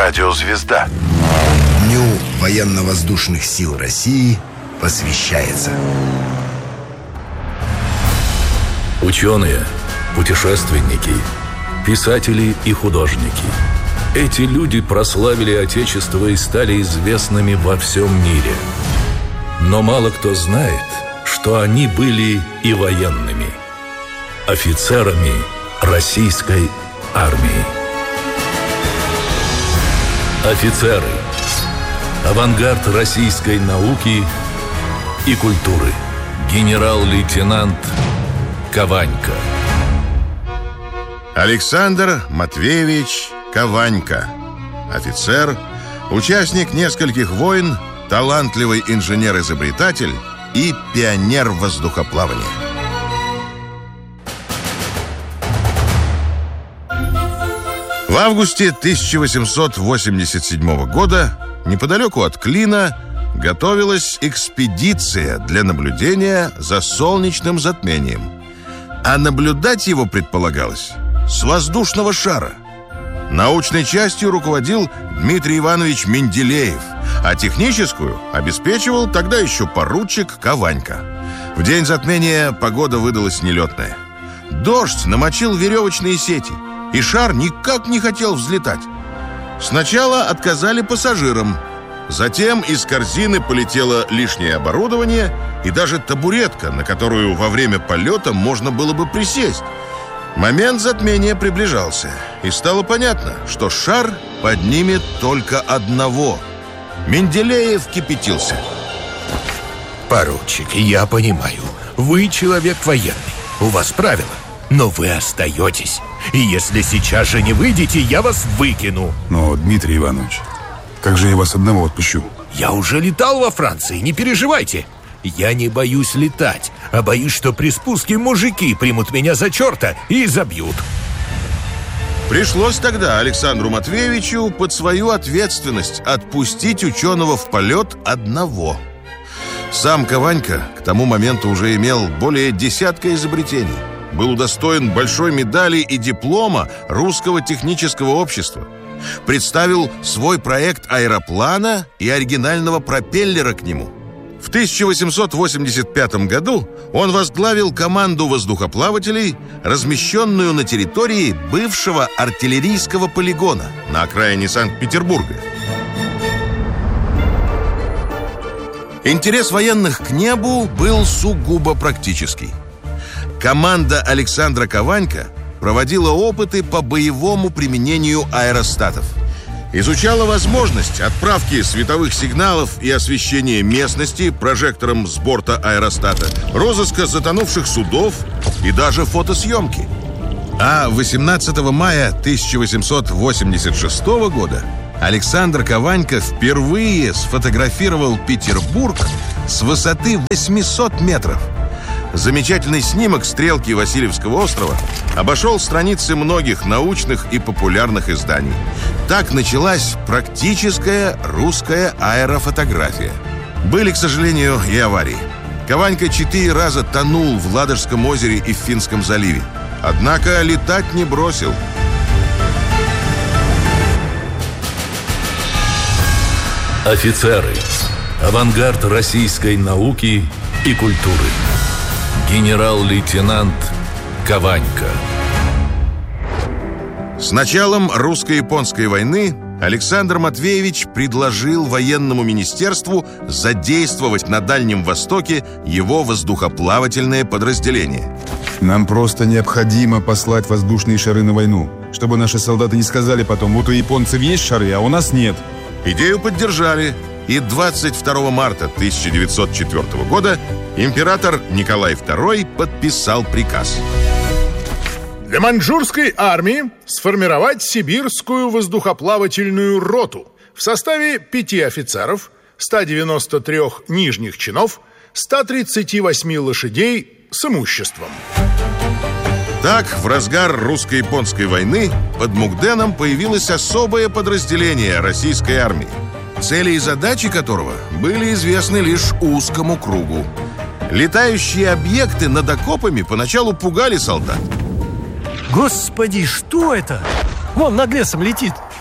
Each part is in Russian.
Радиозвезда. Дню военно-воздушных сил России посвящается. Ученые, путешественники, писатели и художники. Эти люди прославили Отечество и стали известными во всем мире. Но мало кто знает, что они были и военными, офицерами российской армии. Офицеры. Авангард российской науки и культуры. Генерал-лейтенант Каванька. Александр Матвеевич Каванька. Офицер, участник нескольких войн, талантливый инженер-изобретатель и пионер воздухоплавания. В августе 1887 года неподалеку от Клина готовилась экспедиция для наблюдения за солнечным затмением. А наблюдать его предполагалось с воздушного шара. Научной частью руководил Дмитрий Иванович Менделеев, а техническую обеспечивал тогда еще поручик Каванька. В день затмения погода выдалась нелетная. Дождь намочил веревочные сети, и шар никак не хотел взлетать. Сначала отказали пассажирам. Затем из корзины полетело лишнее оборудование и даже табуретка, на которую во время полета можно было бы присесть. Момент затмения приближался, и стало понятно, что шар поднимет только одного. Менделеев кипятился. Поручик, я понимаю, вы человек военный, у вас правила, но вы остаетесь. И если сейчас же не выйдете, я вас выкину. Но, Дмитрий Иванович, как же я вас одного отпущу? Я уже летал во Франции, не переживайте. Я не боюсь летать, а боюсь, что при спуске мужики примут меня за черта и забьют. Пришлось тогда Александру Матвеевичу под свою ответственность отпустить ученого в полет одного. Сам Каванька к тому моменту уже имел более десятка изобретений. Был удостоен большой медали и диплома Русского технического общества. Представил свой проект аэроплана и оригинального пропеллера к нему. В 1885 году он возглавил команду воздухоплавателей, размещенную на территории бывшего артиллерийского полигона на окраине Санкт-Петербурга. Интерес военных к небу был сугубо практический. Команда Александра Каванька проводила опыты по боевому применению аэростатов. Изучала возможность отправки световых сигналов и освещения местности прожектором с борта аэростата, розыска затонувших судов и даже фотосъемки. А 18 мая 1886 года Александр Каванька впервые сфотографировал Петербург с высоты 800 метров. Замечательный снимок стрелки Васильевского острова обошел страницы многих научных и популярных изданий. Так началась практическая русская аэрофотография. Были, к сожалению, и аварии. Каванька 4 раза тонул в Ладожском озере и в Финском заливе. Однако летать не бросил. Офицеры. Авангард российской науки и культуры. Генерал-лейтенант Каванька. С началом русско-японской войны Александр Матвеевич предложил военному министерству задействовать на Дальнем Востоке его воздухоплавательное подразделение. Нам просто необходимо послать воздушные шары на войну, чтобы наши солдаты не сказали потом: вот у японцев есть шары, а у нас нет. Идею поддержали, и 22 марта 1904 года император Николай II подписал приказ. Для маньчжурской армии сформировать сибирскую воздухоплавательную роту в составе 5 офицеров, 193 нижних чинов, 138 лошадей с имуществом. Так, в разгар русско-японской войны под Мукденом появилось особое подразделение российской армии, цели и задачи которого были известны лишь узкому кругу. Летающие объекты над окопами поначалу пугали солдат. Господи, что это? Вон над лесом летит.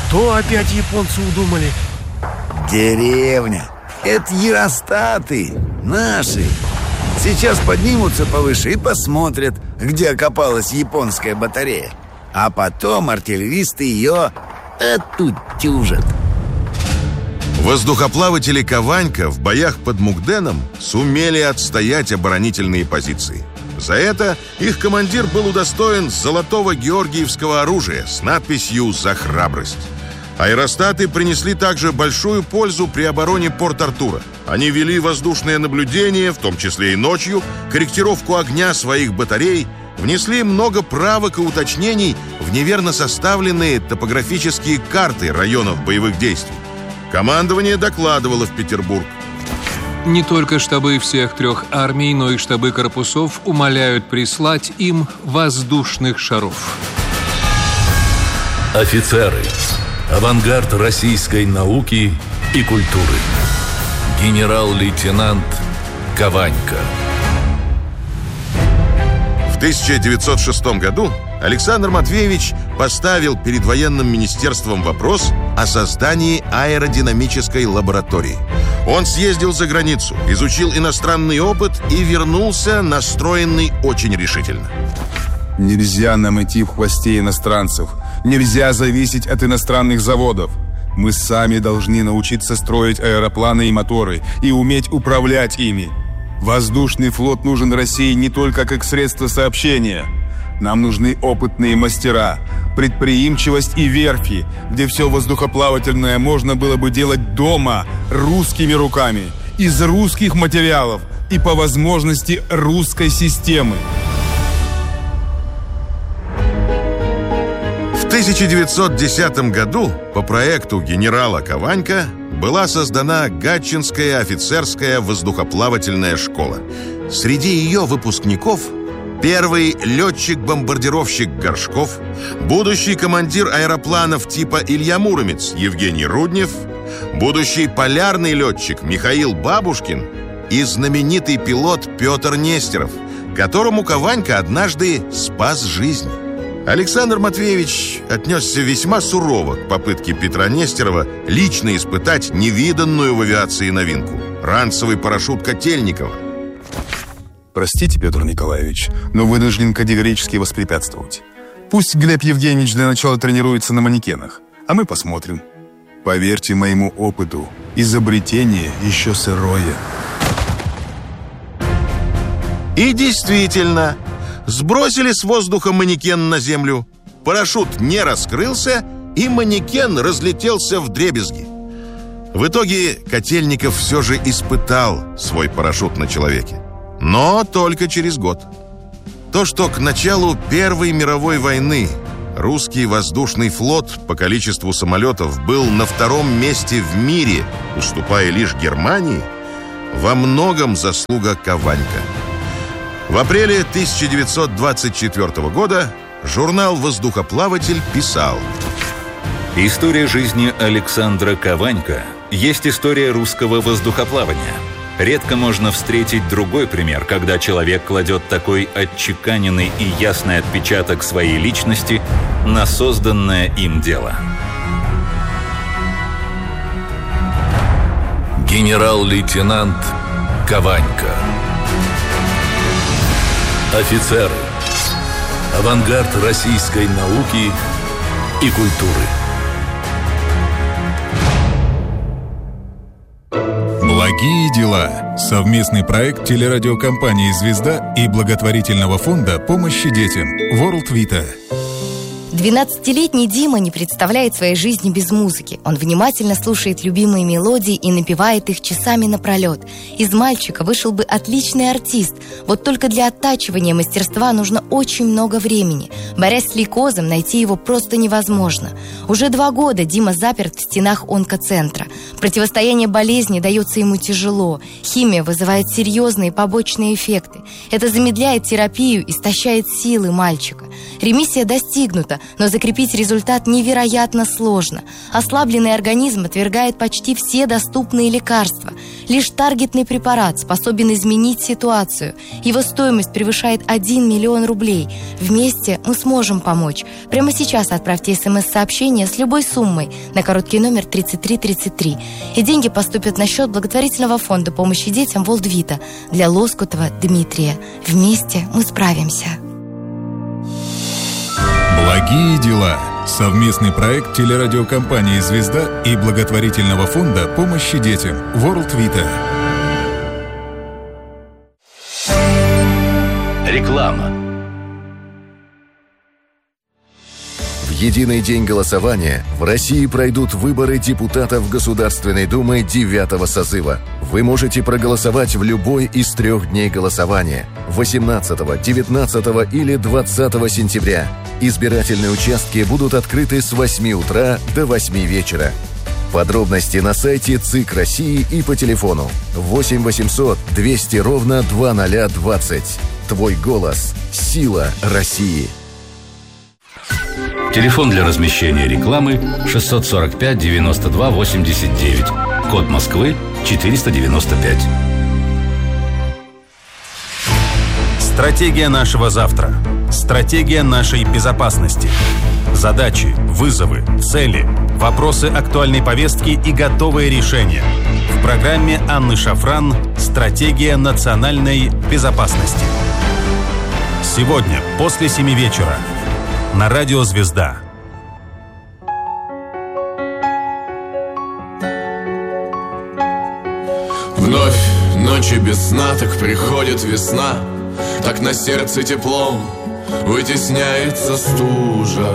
Что опять японцы удумали? Деревня. Это аэростаты. Наши. Сейчас поднимутся повыше и посмотрят, где окопалась японская батарея. А потом артиллеристы ее оттутюжат. Воздухоплаватели Каванька в боях под Мукденом сумели отстоять оборонительные позиции. За это их командир был удостоен золотого георгиевского оружия с надписью «За храбрость». Аэростаты принесли также большую пользу при обороне Порт-Артура. Они вели воздушное наблюдение, в том числе и ночью, корректировку огня своих батарей, внесли много правок и уточнений в неверно составленные топографические карты районов боевых действий. Командование докладывало в Петербург. Не только штабы всех 3 армий, но и штабы корпусов умоляют прислать им воздушных шаров. Офицеры. Авангард российской науки и культуры. Генерал-лейтенант Каванька. В 1906 году Александр Матвеевич поставил перед военным министерством вопрос о создании аэродинамической лаборатории. Он съездил за границу, изучил иностранный опыт и вернулся настроенный очень решительно. Нельзя нам идти в хвосте иностранцев. Нельзя зависеть от иностранных заводов. Мы сами должны научиться строить аэропланы и моторы и уметь управлять ими. Воздушный флот нужен России не только как средство сообщения. Нам нужны опытные мастера, предприимчивость и верфи, где все воздухоплавательное можно было бы делать дома, русскими руками, из русских материалов и по возможности русской системы. В 1910 году по проекту генерала Каванька была создана Гатчинская офицерская воздухоплавательная школа. Среди ее выпускников первый летчик-бомбардировщик Горшков, будущий командир аэропланов типа Илья Муромец Евгений Руднев, будущий полярный летчик Михаил Бабушкин и знаменитый пилот Петр Нестеров, которому Каванька однажды спас жизнь. Александр Матвеевич отнесся весьма сурово к попытке Петра Нестерова лично испытать невиданную в авиации новинку – ранцевый парашют Котельникова. Простите, Петр Николаевич, но вынужден категорически воспрепятствовать. Пусть Глеб Евгеньевич для начала тренируется на манекенах, а мы посмотрим. Поверьте моему опыту, изобретение еще сырое. И действительно, сбросили с воздуха манекен на землю. Парашют не раскрылся, и манекен разлетелся вдребезги. В итоге Котельников все же испытал свой парашют на человеке. Но только через год. То, что к началу Первой мировой войны русский воздушный флот по количеству самолетов был на 2-м месте в мире, уступая лишь Германии, во многом заслуга Каванька. В апреле 1924 года журнал «Воздухоплаватель» писал: История жизни Александра Каванька есть история русского воздухоплавания. Редко можно встретить другой пример, когда человек кладет такой отчеканенный и ясный отпечаток своей личности на созданное им дело. Генерал-лейтенант Каванька. Офицеры. Авангард российской науки и культуры. Благие дела. Совместный проект телерадиокомпании «Звезда» и благотворительного фонда помощи детям World Vita. 12-летний Дима не представляет своей жизни без музыки. Он внимательно слушает любимые мелодии и напевает их часами напролет. Из мальчика вышел бы отличный артист. Вот только для оттачивания мастерства нужно очень много времени. Борясь с лейкозом, найти его просто невозможно. Уже 2 года Дима заперт в стенах онкоцентра. Противостояние болезни дается ему тяжело. Химия вызывает серьезные побочные эффекты. Это замедляет терапию, истощает силы мальчика. Ремиссия достигнута, но закрепить результат невероятно сложно. Ослабленный организм отвергает почти все доступные лекарства. Лишь таргетный препарат способен изменить ситуацию. Его стоимость превышает 1 миллион рублей. Вместе мы сможем помочь. Прямо сейчас отправьте СМС-сообщение с любой суммой на короткий номер 3333. И деньги поступят на счет благотворительного фонда помощи детям World Vita для Лоскутова Дмитрия. Вместе мы справимся. Благие дела. Совместный проект телерадиокомпании «Звезда» и благотворительного фонда помощи детям World Vita. Реклама. В единый день голосования в России пройдут выборы депутатов Государственной Думы 9-го созыва. Вы можете проголосовать в любой из 3 дней голосования – 18, 19 или 20 сентября. Избирательные участки будут открыты с 8 утра до 8 вечера. Подробности на сайте ЦИК России и по телефону 8 800 200 ровно 2020. Твой голос – сила России. Телефон для размещения рекламы 645 92 89. Код Москвы 495. Стратегия нашего завтра. Стратегия нашей безопасности. Задачи, вызовы, цели, вопросы актуальной повестки и готовые решения. В программе Анны Шафран «Стратегия национальной безопасности». Сегодня после 7 вечера на радио «Звезда». Вновь ночи без сна, так приходит весна, так на сердце теплом вытесняется стужа.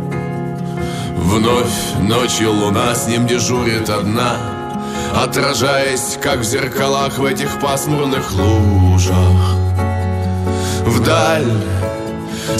Вновь ночью луна с ним дежурит одна, отражаясь, как в зеркалах в этих пасмурных лужах. Вдаль